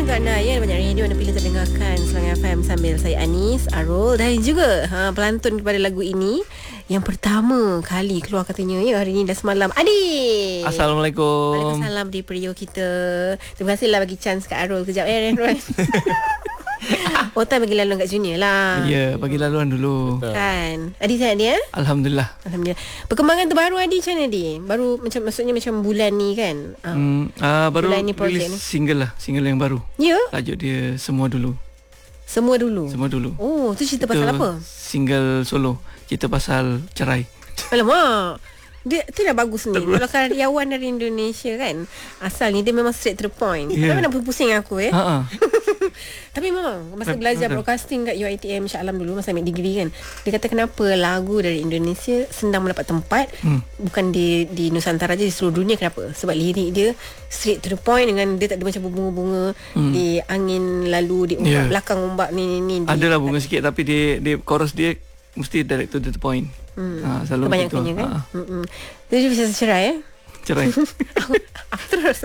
untuk anda ya. Banyak radio anda pilih terdengarkan Selangor FM sambil saya Anis, Arul dan juga pelantun kepada lagu ini yang pertama kali keluar katanya ya hari ini dah semalam. Adi. Assalamualaikum. Waalaikumsalam di periuk kita. Terima kasihlah bagi chance kat Arul kejap ya Ren. Otai bagi laluan kat Junior lah. Ya, bagi laluan dulu. Kan. Adi sihat dia? Alhamdulillah. Alhamdulillah. Perkembangan terbaru Adi macam mana Adi? Baru maksudnya macam bulan ni kan? Baru bulan ni projek release ni. single lah. Single yang baru. Ya? Tajuk dia Semua Dulu. Semua dulu? Semua Dulu. Oh, tu cerita pasal apa? Single solo. Cerita pasal cerai. Alamak. Dia tu dah bagus ni. Kalau karyawan dari Indonesia kan, asal ni dia memang straight to the point. Tapi nak pusing aku Tapi memang masa belajar broadcasting kat UiTM Shah Alam dulu masa ambil degree kan, dia kata kenapa lagu dari Indonesia senang mendapat tempat, bukan di Nusantara je, di seluruh dunia. Kenapa? Sebab lirik dia straight to the point, dengan dia tak ada macam berbunga-bunga di angin lalu, di ombak belakang ombak ni adalah bunga sikit, tapi dia chorus dia mesti direct to the point. Selalu kebanyakannya kan. Dia juga bisa cerai cerai. Apa terus?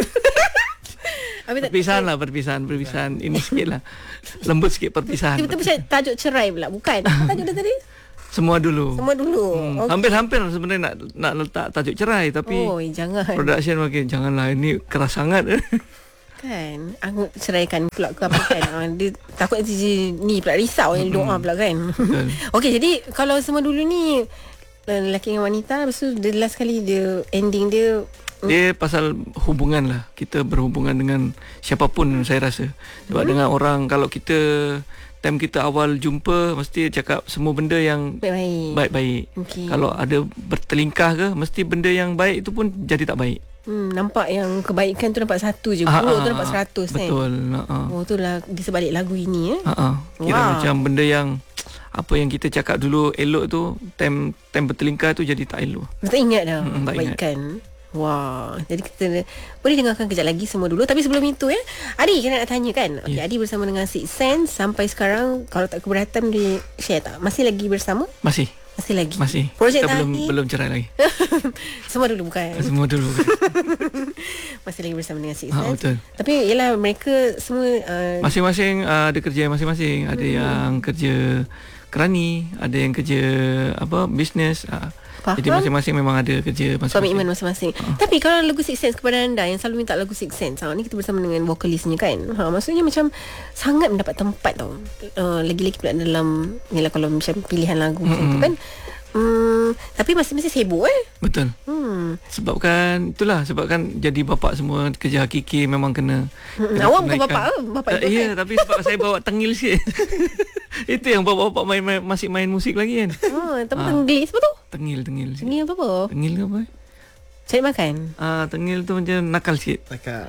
Perpisahan ini sikit lah. Lembut sikit perpisahan. Tiba-tiba macam tajuk cerai pula. Bukan tajuk dia tadi? Semua dulu. Okay. Hampir-hampir sebenarnya nak letak tajuk cerai, tapi jangan. Production bagi janganlah, ini keras sangat. Kan aku ceraikan pula ke apa kan. Dia takut ni pula risau yang doa pula kan. Okey, jadi kalau Semua Dulu ni lelaki dengan wanita, lepas tu dia last kali dia ending dia pasal hubungan lah. Kita berhubungan dengan siapapun saya rasa. Sebab dengan orang, kalau kita time kita awal jumpa mesti cakap semua benda yang baik-baik. Kalau ada bertelingkah ke, mesti benda yang baik itu pun jadi tak baik. Nampak yang kebaikan tu nampak satu je, buruk tu nampak 100 kan. Betul. Oh, itulah di sebalik lagu ini Kira macam benda yang apa yang kita cakap dulu elok tu, time bertelingkah tu jadi tak elok. Tak ingat dah kebaikan. Wah, jadi kita boleh dengarkan kejap lagi Semua Dulu. Tapi sebelum itu Adi, kita nak tanya kan. Okay, Adi bersama dengan Six Sense sampai sekarang, kalau tak keberatan di share tak? Masih lagi bersama? Masih lagi. Projek kita belum cerai lagi. Semua Dulu bukan? Semua Dulu bukan. Masih lagi bersama dengan Six Sense. Betul. Tapi yalah, mereka semua masing-masing ada kerja masing-masing. Ada yang kerja kerani, ada yang kerja bisnes. Jadi masing-masing memang ada kerja masing-masing, komitmen masing-masing. Tapi kalau lagu Six Sense, kepada anda yang selalu minta lagu Six Sense, ni kita bersama dengan vokalisnya kan, maksudnya macam sangat mendapat tempat tau. Lagi-lagi pula dalam ni lah, kalau macam pilihan lagu macam tu kan. Tapi masih sibuk Betul. Sebabkan jadi bapak semua, kerja hakiki memang kena awak bukan bapak itu ya, tapi sebab saya bawa tengil sikit. Itu yang bapak-bapak masih main musik lagi kan. Tapi tengil apa tu? Tengil Tengil apa? Tengil apa? Cari makan. Tengil tu macam nakal sikit.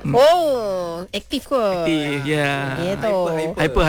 Aktif kot. Aktif, ya. Ya tu. Hyper.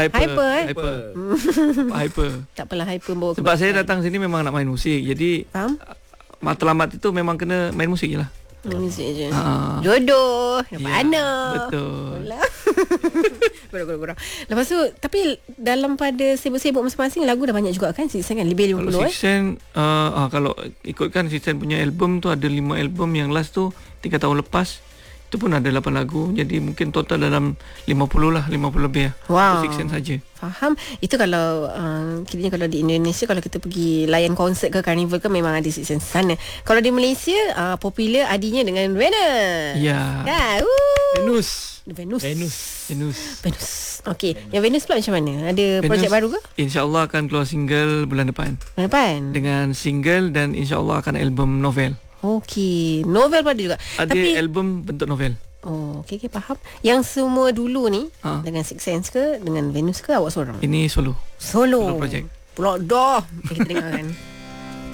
Tak apalah, hyper bawa. Sebab saya datang sini memang nak main musik. Jadi matlamat itu memang kena main musik je lah. Musik je. Jodoh, dapat anak. Betul. Gurau. Lepas tu, tapi dalam pada sibuk-sibuk masing-masing, lagu dah banyak juga kan? Six Sense kan lebih 50. Kalau Six Sense kalau ikutkan Six Sense punya album tu ada 5 album, yang last tu 3 tahun lepas itu pun ada 8 lagu. Jadi mungkin total dalam 50 lebih lah. Wow. Six Sense saja. Faham. Itu kalau kiranya kalau di Indonesia, kalau kita pergi layan konsert ke carnival ke, memang ada Six Sense sana. Kalau di Malaysia popular Adinya dengan Venus. Ya. Venus. Okey, yang Venus pula macam mana? Ada projek baru ke? InsyaAllah akan keluar single bulan depan. Dengan single, dan insyaAllah akan album novel. Okey, novel pada juga. Ada album bentuk novel. Okey, faham. Yang Semua Dulu ni dengan Six Sense ke, dengan Venus ke, awak seorang? Ini solo Solo projek. Pula dah. Kita dengarkan.